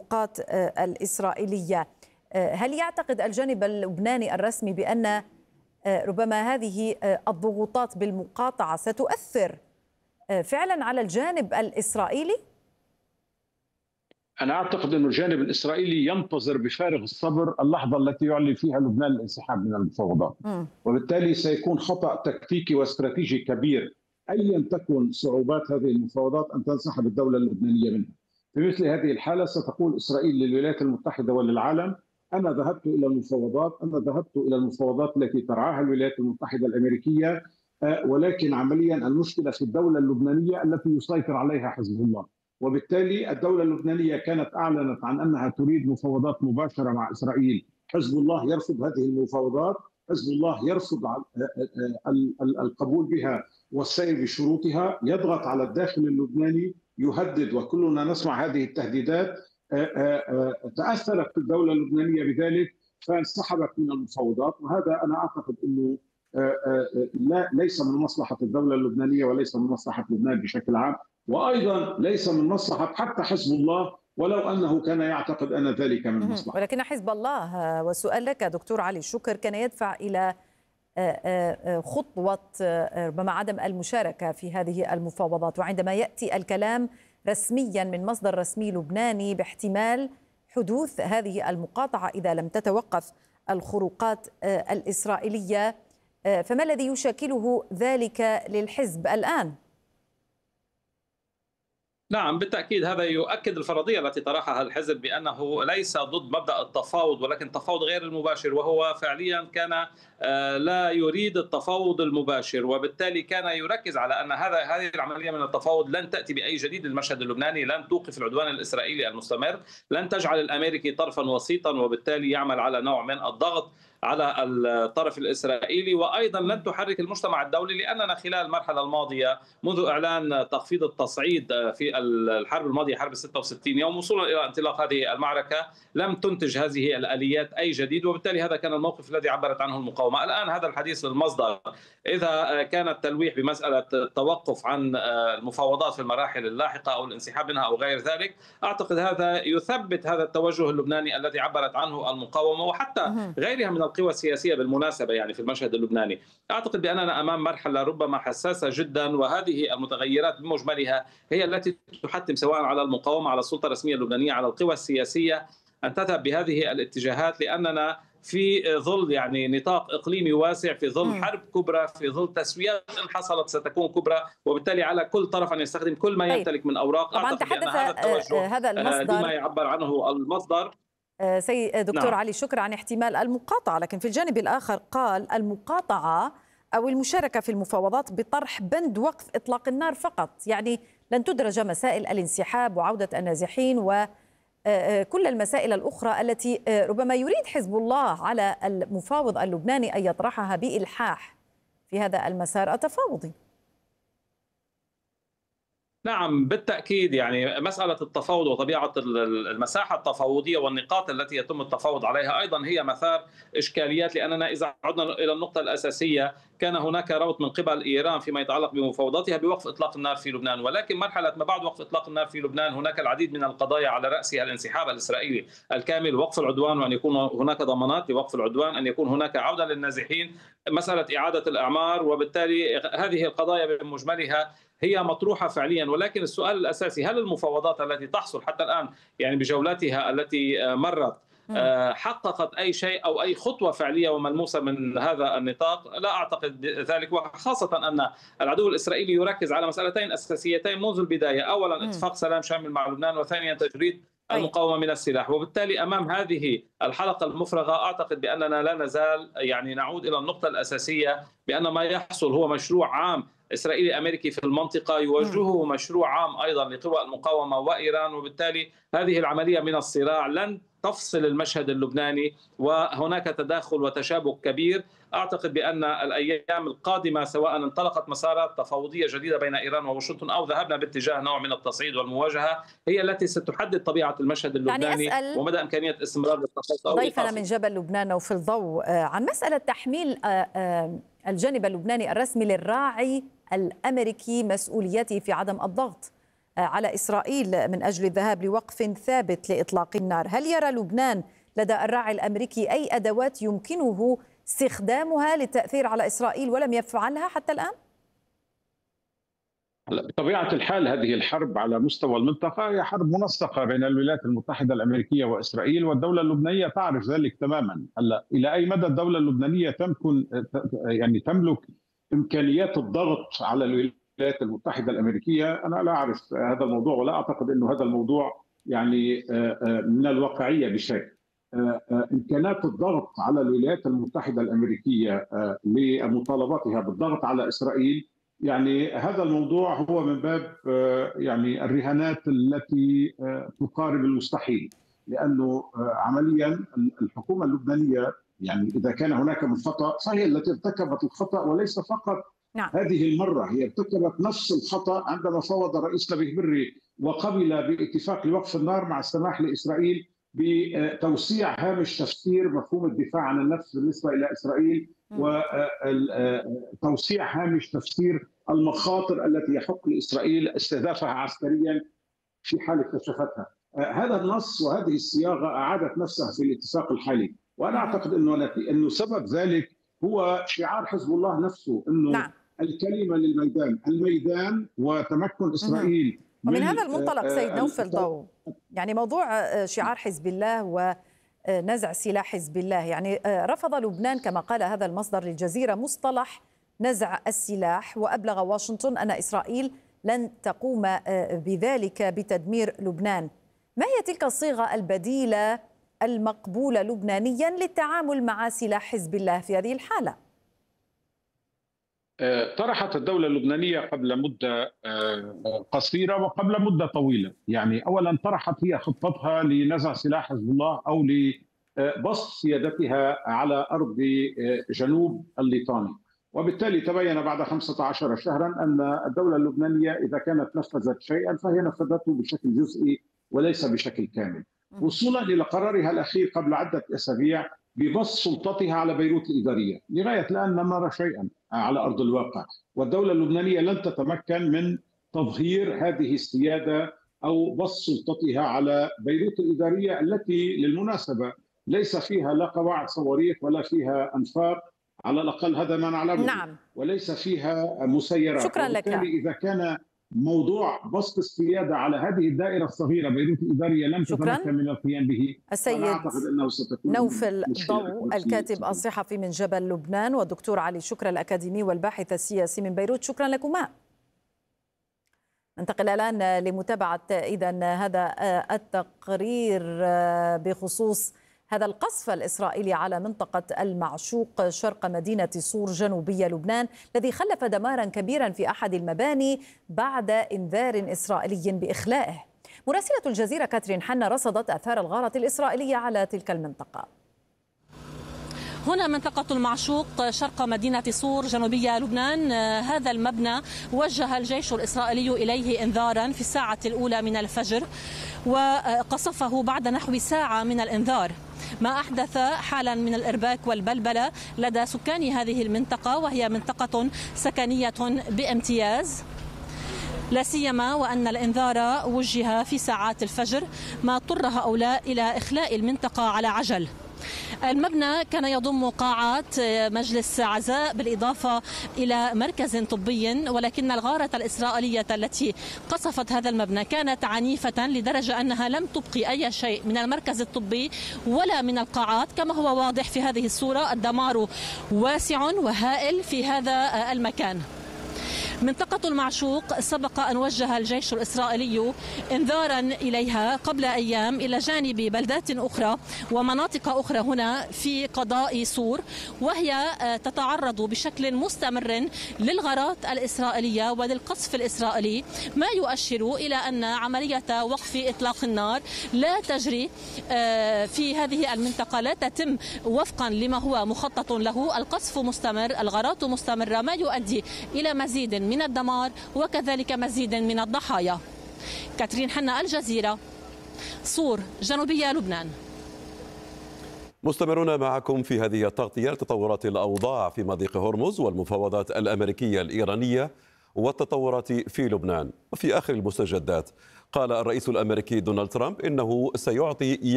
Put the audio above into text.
الخروقات الإسرائيلية. هل يعتقد الجانب اللبناني الرسمي بأن ربما هذه الضغوطات بالمقاطعة ستؤثر فعلا على الجانب الإسرائيلي؟ أنا أعتقد أن الجانب الإسرائيلي ينتظر بفارغ الصبر اللحظة التي يعلن فيها لبنان الانسحاب من المفاوضات، وبالتالي سيكون خطأ تكتيكي واستراتيجي كبير أيا تكن صعوبات هذه المفاوضات أن تنسحب الدولة اللبنانية منها. في مثل هذه الحالة ستقول إسرائيل للولايات المتحدة وللعالم: أنا ذهبت إلى المفاوضات، أنا ذهبت إلى المفاوضات التي ترعاها الولايات المتحدة الأمريكية، ولكن عمليا المشكلة في الدولة اللبنانية التي يسيطر عليها حزب الله. وبالتالي الدولة اللبنانية كانت أعلنت عن أنها تريد مفاوضات مباشرة مع إسرائيل. حزب الله يرفض هذه المفاوضات، حزب الله يرفض القبول بها والسير بشروطها، يضغط على الداخل اللبناني، يهدد، وكلنا نسمع هذه التهديدات. تأثرت الدولة اللبنانية بذلك فانسحبت من المفاوضات، وهذا أنا أعتقد أنه ليس من مصلحة الدولة اللبنانية وليس من مصلحة لبنان بشكل عام، وأيضا ليس من مصلحة حتى حزب الله ولو أنه كان يعتقد أن ذلك من مصلحة. ولكن حزب الله، والسؤال لك دكتور علي الشكر، كان يدفع إلى خطوة ربما عدم المشاركة في هذه المفاوضات، وعندما يأتي الكلام رسميا من مصدر رسمي لبناني باحتمال حدوث هذه المقاطعة إذا لم تتوقف الخروقات الإسرائيلية، فما الذي يشكله ذلك للحزب الآن؟ نعم بالتأكيد هذا يؤكد الفرضية التي طرحها الحزب بأنه ليس ضد مبدأ التفاوض ولكن التفاوض غير المباشر، وهو فعليا كان لا يريد التفاوض المباشر، وبالتالي كان يركز على أن هذه العملية من التفاوض لن تأتي بأي جديد للمشهد اللبناني، لن توقف العدوان الإسرائيلي المستمر، لن تجعل الأمريكي طرفا وسيطا وبالتالي يعمل على نوع من الضغط على الطرف الإسرائيلي، وأيضا لن تحرك المجتمع الدولي، لأننا خلال المرحلة الماضية منذ إعلان تخفيض التصعيد في الحرب الماضية حرب 66 يوم وصولا إلى انطلاق هذه المعركة لم تنتج هذه الآليات أي جديد، وبالتالي هذا كان الموقف الذي عبرت عنه المقاومة. الآن هذا الحديث للمصدر، إذا كان التلويح بمسألة التوقف عن المفاوضات في المراحل اللاحقة أو الانسحاب منها أو غير ذلك، أعتقد هذا يثبت هذا التوجه اللبناني الذي عبرت عنه المقاومة وحتى غيرها من القوى السياسية بالمناسبة يعني في المشهد اللبناني. أعتقد بأننا أمام مرحلة ربما حساسة جدا، وهذه المتغيرات بمجملها هي التي تحتم سواء على المقاومة، على السلطة الرسمية اللبنانية، على القوى السياسية أن تذهب بهذه الاتجاهات، لأننا في ظل يعني نطاق إقليمي واسع، في ظل حرب كبرى، في ظل تسويات إن حصلت ستكون كبرى، وبالتالي على كل طرف أن يستخدم كل ما يمتلك من أوراق. طبعا تحدث هذا التوجه هذا المصدر لما يعبر عنه المصدر سيد دكتور علي شكر عن احتمال المقاطعة، لكن في الجانب الآخر قال المقاطعة أو المشاركة في المفاوضات بطرح بند وقف إطلاق النار فقط، يعني لن تدرج مسائل الانسحاب وعودة النازحين وكل المسائل الأخرى التي ربما يريد حزب الله على المفاوض اللبناني أن يطرحها بإلحاح في هذا المسار التفاوضي. نعم بالتأكيد، يعني مسألة التفاوض وطبيعة المساحة التفاوضية والنقاط التي يتم التفاوض عليها أيضا هي مثار إشكاليات، لأننا إذا عدنا إلى النقطة الأساسية كان هناك روت من قبل إيران فيما يتعلق بمفاوضاتها بوقف إطلاق النار في لبنان، ولكن مرحلة ما بعد وقف إطلاق النار في لبنان هناك العديد من القضايا على رأسها الانسحاب الإسرائيلي الكامل، وقف العدوان، وأن يكون هناك ضمانات لوقف العدوان، أن يكون هناك عودة للنازحين، مسألة إعادة الأعمار، وبالتالي هذه القضايا بمجملها هي مطروحة فعليا. ولكن السؤال الأساسي، هل المفاوضات التي تحصل حتى الآن يعني بجولاتها التي مرت حققت أي شيء أو أي خطوة فعلية وملموسة من هذا النطاق؟ لا أعتقد ذلك، وخاصة أن العدو الإسرائيلي يركز على مسألتين أساسيتين منذ البداية، أولا اتفاق سلام شامل مع لبنان، وثانيا تجريد المقاومة من السلاح. وبالتالي أمام هذه الحلقة المفرغة أعتقد بأننا لا نزال يعني نعود إلى النقطة الأساسية بأن ما يحصل هو مشروع عام إسرائيلي أمريكي في المنطقة يوجهه مشروع عام أيضا لقوى المقاومة وإيران، وبالتالي هذه العملية من الصراع لن تفصل المشهد اللبناني، وهناك تداخل وتشابك كبير. أعتقد بأن الأيام القادمة سواء انطلقت مسارات تفاوضية جديدة بين إيران وواشنطن أو ذهبنا باتجاه نوع من التصعيد والمواجهة هي التي ستحدد طبيعة المشهد اللبناني يعني ومدى إمكانية استمرار التفاوض. ضيفنا من جبل لبنان وفي الضوء عن مسألة تحميل الجانب اللبناني الرسمي للراعي الأمريكي مسؤوليته في عدم الضغط على إسرائيل من أجل الذهاب لوقف ثابت لإطلاق النار. هل يرى لبنان لدى الراعي الأمريكي أي أدوات يمكنه استخدامها للتأثير على إسرائيل ولم يفعلها حتى الآن؟ بطبيعة الحال هذه الحرب على مستوى المنطقة هي حرب منسقة بين الولايات المتحدة الأمريكية وإسرائيل، والدولة اللبنانية تعرف ذلك تماما. هلا إلى أي مدى الدولة اللبنانية تملك إمكانيات الضغط على الولايات المتحدة الأمريكية، أنا لا أعرف هذا الموضوع، ولا أعتقد أنه هذا الموضوع يعني من الواقعية بشكل. إمكانات الضغط على الولايات المتحدة الأمريكية لمطالبتها بالضغط على إسرائيل، يعني هذا الموضوع هو من باب يعني الرهانات التي تقارب المستحيل، لأنه عمليا الحكومة اللبنانية يعني إذا كان هناك من خطأ فهي التي ارتكبت الخطأ، وليس فقط هذه المرة، هي ارتكبت نفس الخطأ عندما فوض الرئيس نبيه بري وقبل باتفاق لوقف النار مع السماح لإسرائيل بتوسيع هامش تفسير مفهوم الدفاع عن النفس بالنسبة إلى إسرائيل، وتوسيع هامش تفسير المخاطر التي يحق لإسرائيل استهدافها عسكريا في حال اكتشفتها. هذا النص وهذه الصياغة أعادت نفسها في الاتفاق الحالي، وأنا أعتقد أنه سبب ذلك هو شعار حزب الله نفسه، أنه الكلمة للميدان، الميدان وتمكن إسرائيل. ومن هذا المنطلق سيد نوفل ضو، يعني موضوع شعار حزب الله ونزع سلاح حزب الله، يعني رفض لبنان كما قال هذا المصدر للجزيرة مصطلح نزع السلاح، وأبلغ واشنطن أن إسرائيل لن تقوم بذلك بتدمير لبنان. ما هي تلك الصيغة البديلة المقبولة لبنانيا للتعامل مع سلاح حزب الله في هذه الحالة؟ طرحت الدولة اللبنانية قبل مدة قصيرة وقبل مدة طويلة، يعني أولا طرحت هي خطتها لنزع سلاح حزب الله أو لبسط سيادتها على أرض جنوب الليطاني، وبالتالي تبين بعد 15 شهرا أن الدولة اللبنانية إذا كانت نفذت شيئا فهي نفذته بشكل جزئي وليس بشكل كامل، وصولا إلى قرارها الأخير قبل عدة أسابيع ببسط سلطتها على بيروت الإدارية. لغاية الآن لم نرى شيئا على أرض الواقع، والدولة اللبنانية لن تتمكن من تظهير هذه السيادة أو بسط سلطتها على بيروت الإدارية التي للمناسبة ليس فيها لا قواعد صواريخ ولا فيها أنفاق، على الأقل هذا ما نعلمه، وليس فيها مسيرات. شكرا لك. إذا كان موضوع بسط السيادة على هذه الدائرة الصغيرة بيروت الإدارية لم تتمكن من القيام به، السيد نوفل ضو الكاتب الصحفي من جبل لبنان، والدكتور علي شكر الأكاديمي والباحث السياسي من بيروت، شكرا لكما. ننتقل الآن لمتابعة إذن هذا التقرير بخصوص هذا القصف الإسرائيلي على منطقة المعشوق شرق مدينة صور جنوبية لبنان، الذي خلف دمارا كبيرا في أحد المباني بعد إنذار إسرائيلي بإخلائه. مراسلة الجزيرة كاترين حنا رصدت آثار الغارة الإسرائيلية على تلك المنطقة. هنا منطقة المعشوق شرق مدينة صور جنوبية لبنان. هذا المبنى وجه الجيش الإسرائيلي إليه إنذارا في الساعة الأولى من الفجر، وقصفه بعد نحو ساعة من الإنذار، ما أحدث حالا من الإرباك والبلبلة لدى سكان هذه المنطقة، وهي منطقة سكنية بامتياز، لا سيما وأن الإنذار وجه في ساعات الفجر، ما اضطر هؤلاء إلى إخلاء المنطقة على عجل. المبنى كان يضم قاعات مجلس عزاء بالإضافة إلى مركز طبي، ولكن الغارة الإسرائيلية التي قصفت هذا المبنى كانت عنيفة لدرجة أنها لم تبقي أي شيء من المركز الطبي ولا من القاعات. كما هو واضح في هذه الصورة الدمار واسع وهائل في هذا المكان. منطقة المعشوق سبق أن وجه الجيش الإسرائيلي إنذارا إليها قبل أيام إلى جانب بلدات أخرى ومناطق أخرى هنا في قضاء صور، وهي تتعرض بشكل مستمر للغارات الإسرائيلية وللقصف الإسرائيلي، ما يؤشر إلى أن عملية وقف إطلاق النار لا تجري في هذه المنطقة، لا تتم وفقا لما هو مخطط له. القصف مستمر، الغارات مستمرة، ما يؤدي إلى مزيد من الدمار وكذلك مزيد من الضحايا. كاترين حنا، الجزيرة، صور جنوبية لبنان. مستمرون معكم في هذه التغطية لتطورات الأوضاع في مضيق هرمز والمفاوضات الأمريكية الإيرانية والتطورات في لبنان. وفي آخر المستجدات قال الرئيس الأمريكي دونالد ترامب إنه سيعطي